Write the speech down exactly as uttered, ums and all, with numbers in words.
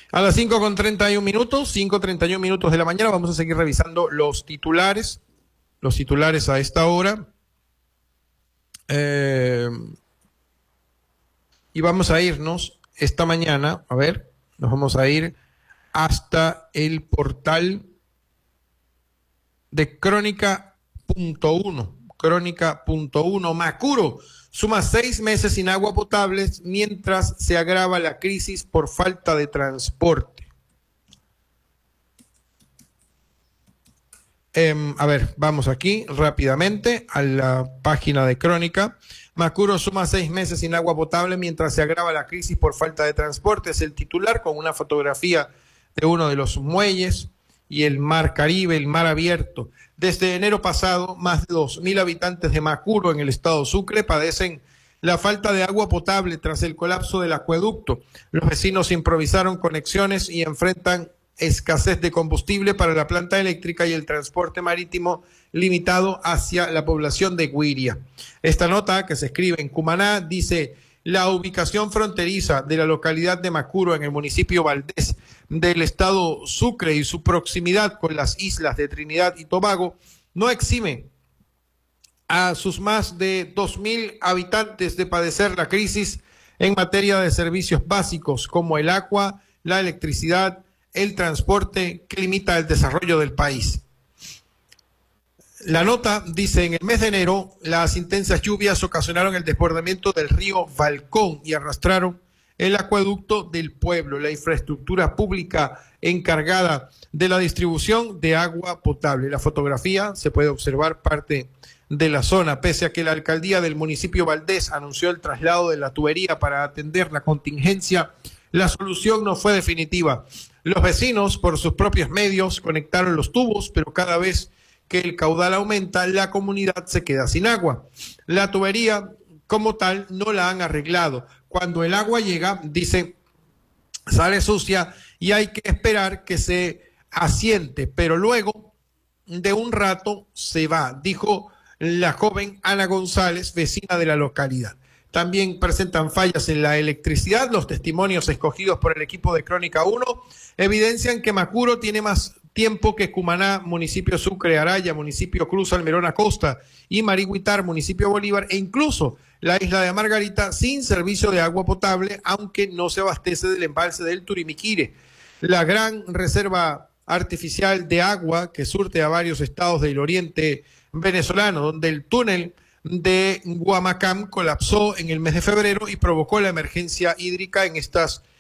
A las cinco con treinta y un minutos, cinco treinta y un minutos de la mañana, vamos a seguir revisando los titulares, los titulares a esta hora. Eh, y vamos a irnos esta mañana, a ver, nos vamos a ir hasta el portal de Crónica punto uno. Crónica punto uno. Macuro suma seis meses sin agua potable mientras se agrava la crisis por falta de transporte. Eh, a ver, vamos aquí rápidamente a la página de Crónica. Macuro suma seis meses sin agua potable mientras se agrava la crisis por falta de transporte. Es el titular con una fotografía de uno de los muelles y el mar Caribe, el mar abierto. Desde enero pasado, más de dos mil habitantes de Macuro en el estado Sucre padecen la falta de agua potable tras el colapso del acueducto. Los vecinos improvisaron conexiones y enfrentan escasez de combustible para la planta eléctrica y el transporte marítimo limitado hacia la población de Guiria. Esta nota, que se escribe en Cumaná, dice: la ubicación fronteriza de la localidad de Macuro en el municipio Valdés del estado Sucre y su proximidad con las islas de Trinidad y Tobago no exime a sus más de dos mil habitantes de padecer la crisis en materia de servicios básicos como el agua, la electricidad, el transporte, que limita el desarrollo del país. La nota dice: en el mes de enero, las intensas lluvias ocasionaron el desbordamiento del río Balcón y arrastraron el acueducto del pueblo, la infraestructura pública encargada de la distribución de agua potable. La fotografía se puede observar parte de la zona, pese a que la alcaldía del municipio Valdés anunció el traslado de la tubería para atender la contingencia. La solución no fue definitiva. Los vecinos, por sus propios medios, conectaron los tubos, pero cada vez que el caudal aumenta, la comunidad se queda sin agua. La tubería, como tal, no la han arreglado. Cuando el agua llega, dice, sale sucia y hay que esperar que se asiente, pero luego de un rato se va, dijo la joven Ana González, vecina de la localidad. También presentan fallas en la electricidad. Los testimonios escogidos por el equipo de Crónica uno evidencian que Macuro tiene más tiempo que Cumaná, municipio Sucre, Araya, municipio Cruz Almerón Acosta y Marigüitar, municipio Bolívar, e incluso la isla de Margarita, sin servicio de agua potable, aunque no se abastece del embalse del Turimiquire. La gran reserva artificial de agua que surte a varios estados del oriente venezolano, donde el túnel de Guamacam colapsó en el mes de febrero y provocó la emergencia hídrica en estas